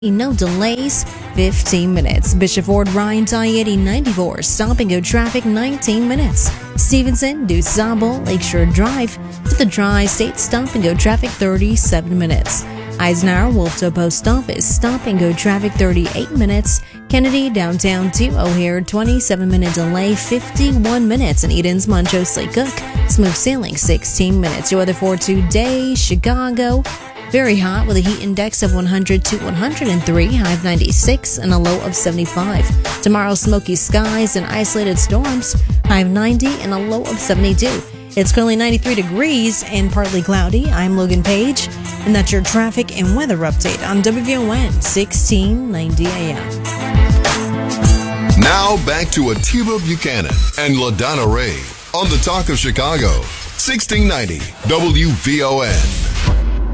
No delays, 15 minutes. Bishop Ford Ryan's I-80 94, stop and go traffic 19 minutes. Stevenson, DuSable, Lakeshore Drive, with the Tri-State stop and go traffic 37 minutes. Eisenhower, Wolftoe Post Office, stop and go traffic 38 minutes. Kennedy, downtown to O'Hare, 27-minute delay, 51 minutes. And Eden's, Montrose, Lake Cook, smooth sailing, 16 minutes. Your weather for today, Chicago. Very hot with a heat index of 100 to 103, high of 96 and a low of 75. Tomorrow, smoky skies and isolated storms, high of 90 and a low of 72. It's currently 93 degrees and partly cloudy. I'm Logan Page, and that's your traffic and weather update on WVON 1690 AM. Now back to Atiba Buchanan and LaDonna Ray on the Talk of Chicago, 1690 WVON.